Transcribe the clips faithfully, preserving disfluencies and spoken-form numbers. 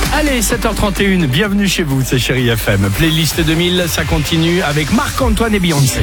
Allez, sept heures trente et une, bienvenue chez vous, c'est Chérie F M. Playlist deux mille, ça continue avec Marc-Antoine et Beyoncé.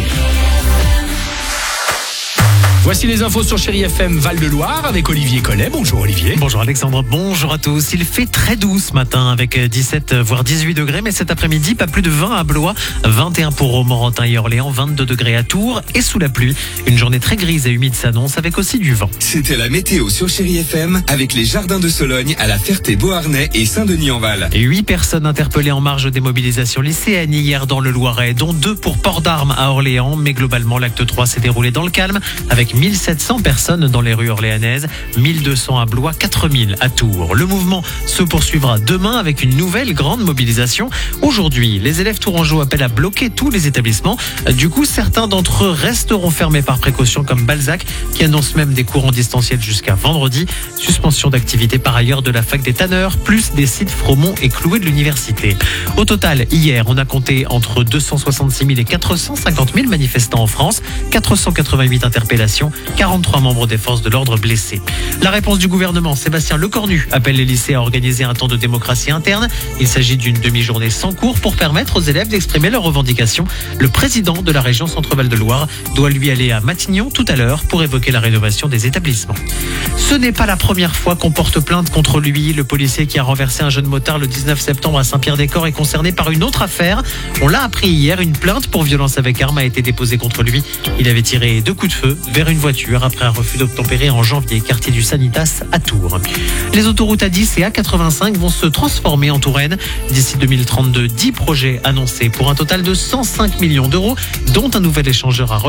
Voici les infos sur Chérie F M Val-de-Loire avec Olivier Collet. Bonjour Olivier. Bonjour Alexandre, bonjour à tous. Il fait très doux ce matin avec dix-sept voire dix-huit degrés, mais cet après-midi pas plus de vingt à Blois, vingt et un pour Romorantin et Orléans, vingt-deux degrés à Tours et sous la pluie. Une journée très grise et humide s'annonce avec aussi du vent. C'était la météo sur Chérie F M avec les jardins de Sologne à la Ferté-Beauharnais et Saint-Denis-en-Val. Et huit personnes interpellées en marge des mobilisations lycéennes hier dans le Loiret, dont deux pour port d'armes à Orléans, mais globalement l'acte trois s'est déroulé dans le calme avec mille sept cents personnes dans les rues orléanaises, mille deux cents à Blois, quatre mille à Tours. Le mouvement se poursuivra demain avec une nouvelle grande mobilisation. Aujourd'hui, les élèves tourangeaux appellent à bloquer tous les établissements. Du coup, certains d'entre eux resteront fermés par précaution, comme Balzac, qui annonce même des cours en distanciel jusqu'à vendredi. Suspension d'activité par ailleurs de la fac des Tanneurs, plus des sites Fromont et Cloué de l'université. Au total, hier, on a compté entre deux cent soixante-six mille et quatre cent cinquante mille manifestants en France, quatre cent quatre-vingt-huit interpellations, quarante-trois membres des forces de l'ordre blessés. La réponse du gouvernement, Sébastien Lecornu appelle les lycées à organiser un temps de démocratie interne. Il s'agit d'une demi-journée sans cours pour permettre aux élèves d'exprimer leurs revendications. Le président de la région Centre-Val de Loire doit lui aller à Matignon tout à l'heure pour évoquer la rénovation des établissements. Ce n'est pas la première fois qu'on porte plainte contre lui. Le policier qui a renversé un jeune motard le dix-neuf septembre à Saint-Pierre-des-Corps est concerné par une autre affaire. On l'a appris hier, une plainte pour violence avec arme a été déposée contre lui. Il avait tiré deux coups de feu vers une voiture après un refus d'obtempérer en janvier, quartier du Sanitas à Tours. Les autoroutes A dix et A quatre-vingt-cinq vont se transformer en Touraine. D'ici deux mille trente-deux, dix projets annoncés pour un total de cent cinq millions d'euros, dont un nouvel échangeur à